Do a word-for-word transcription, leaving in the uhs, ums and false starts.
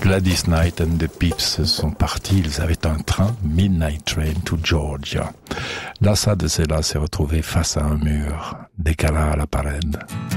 Gladys Knight and the Pips sont partis, ils avaient un train, Midnight Train to Georgia. L'assad de Sela s'est retrouvé face à un mur, décala à la parade.